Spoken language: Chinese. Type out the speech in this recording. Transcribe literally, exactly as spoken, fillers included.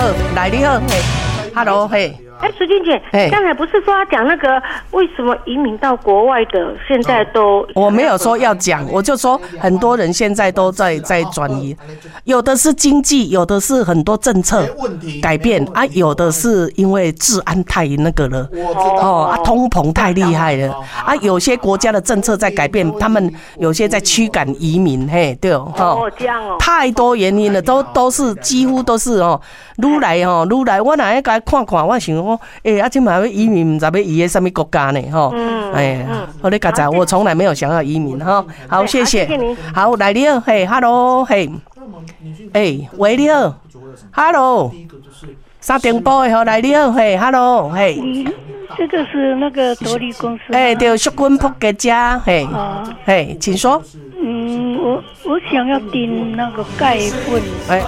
好，来你好，嘿 ，Hello， 嘿。 哎，淑君姐，刚才不是说要讲那个为什么移民到国外的现在都？ 我没有说要讲，我就说很多人现在都在在转移，有的是经济，有的是很多政策改变啊，有的是因为治安太那个了，哦啊，通膨太厉害了啊，有些国家的政策在改变，他们有些在驱赶移民，嘿，对哦， 哦这样哦， 太多原因了，都都是几乎都是哦，愈来哦愈来，我哪会甲看看，我想。哎、欸，啊，今嘛要移民，唔知要移去什么国家呢？哈，嗯，哎，我咧刚才我从来没有想要移民哈。好，谢谢。好，来你好，嘿 ，Hello， 嘿，哎，喂，你好 ，Hello， 三点半的吼，来你好，嘿 ，Hello， 嘿。 这个是那个多利公司。 哎，对，淑君仆嘅家，嘿，嘿，请说。 嗯，我我想要订那个钙粉。哎。